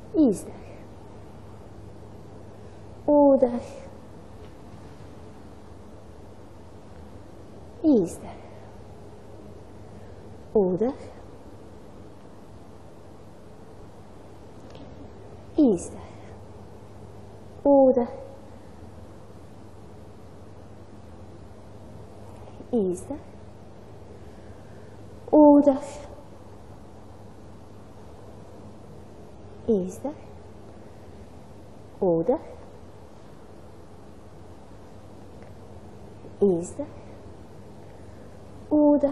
Izdah. Udah. Izdah. Udah. Izdah. Udah. Izdah. Udah. Izdah. Udah. Izdah. Udah.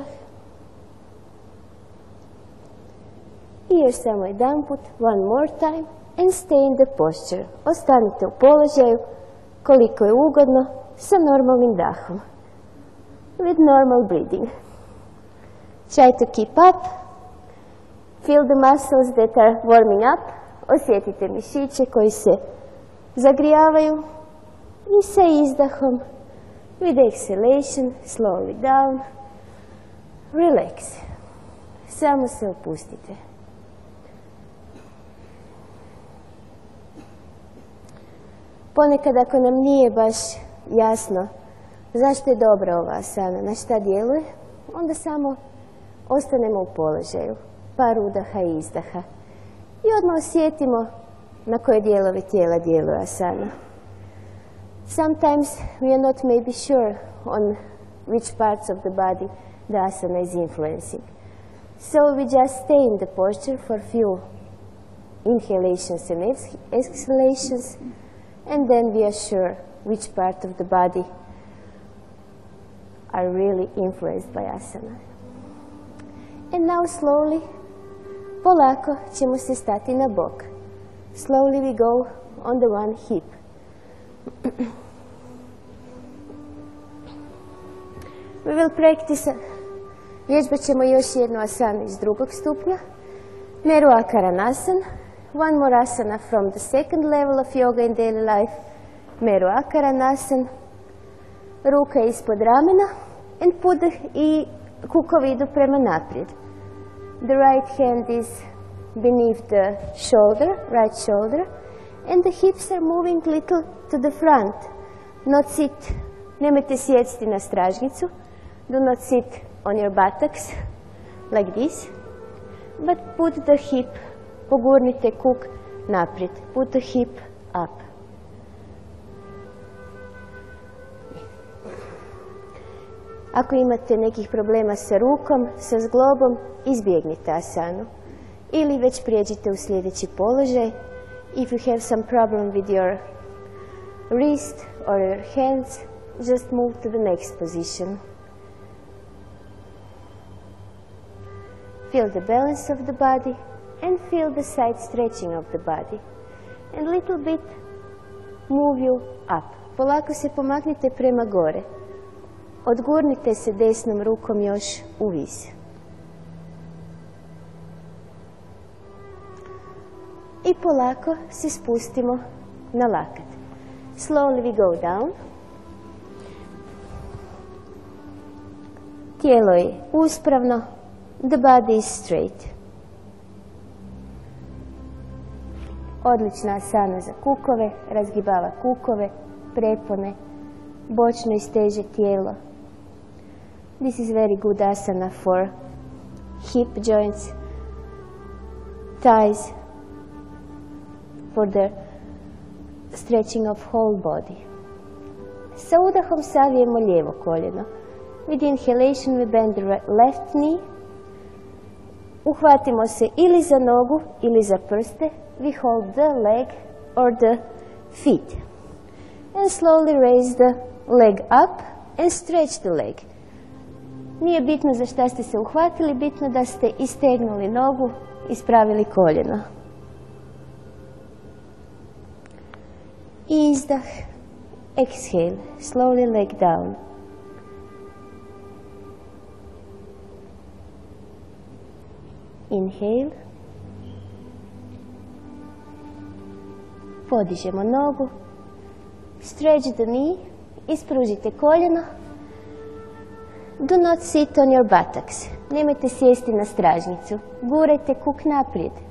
I još samo jedan put, one more time, and stay in the posture. Ostanite u položaju koliko je ugodno sa normalnim dahom. With normal breathing. Try to keep up. Feel the muscles that are warming up. Osjetite mišiće koji se zagrijavaju. I sa izdahom, with exhalation, slowly down. Relax. Samo se opustite. Ponekad ako nam nije baš jasno zašto je dobra ova asana, na šta djeluje, onda samo ostanemo u položaju, par udaha i izdaha. I odmah osjetimo na koje dijelove tijela djeluje asana. Sometimes we are not maybe sure on which parts of the body the asana is influencing. So we just stay in the posture for few inhalations and exhalations, and then we are sure which part of the body are really influenced by asana. And now slowly, polako ćemo se stati na bok. Slowly we go on the one hip. We will practice, vježbat ćemo još jednu asanu iz drugog stupnja. Meru Akaranasana. One more asana from the second level of yoga in daily life. Meru Akaranasana. Ruka ispod ramena. And put i kukovi idu prema naprijed. The right hand is beneath the shoulder, right shoulder. And the hips are moving little to the front. Not sit, nemojte sjesti na stražnicu. Do not sit on your buttocks like this. But put the hip, pogurnite kuk naprijed. Put the hip up. Ako imate nekih problema sa rukom, sa zglobom, izbjegnite asanu. Ili već prijeđite u sljedeći položaj. If you have some problem with your wrist or your hands, just move to the next position. Feel the balance of the body and feel the side stretching of the body. And little bit move you up. Polako se pomaknite prema gore. Odgurnite se desnom rukom još u vis. I polako se spustimo na lakat. Slowly we go down. Tijelo je uspravno. The body is straight. Odlična asana za kukove, razgibava kukove, prepone, bočno isteže tijelo. This is very good asana for hip joints, thighs, for the stretching of whole body. Sa udahom savijemo lijevo koljeno. With inhalation we bend the left knee. Uhvatimo se ili za nogu ili za prste. We hold the leg or the feet. And slowly raise the leg up and stretch the leg. Nije bitno za šta ste se uhvatili, bitno da ste istegnuli nogu, ispravili koljeno. Izdah, exhale, slowly leg down. Inhale. Podižemo nogu. Stretch the knee. Ispružite koljeno. Do not sit on your buttocks. Nemojte sjesti na stražnicu. Gurajte kuk naprijed.